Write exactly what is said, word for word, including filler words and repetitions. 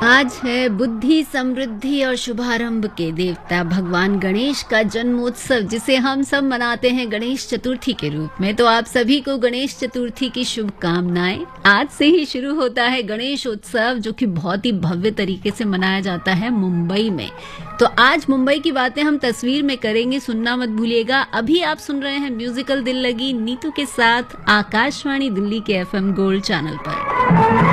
आज है बुद्धि, समृद्धि और शुभारंभ के देवता भगवान गणेश का जन्मोत्सव, जिसे हम सब मनाते हैं गणेश चतुर्थी के रूप में। तो आप सभी को गणेश चतुर्थी की शुभकामनाएं। आज से ही शुरू होता है गणेश उत्सव, जो कि बहुत ही भव्य तरीके से मनाया जाता है मुंबई में। तो आज मुंबई की बातें हम तस्वीर में करेंगे, सुनना मत भूलिएगा। अभी आप सुन रहे हैं म्यूजिकल दिल लगी नीतू के साथ आकाशवाणी दिल्ली के एफ एम गोल्ड चैनल पर।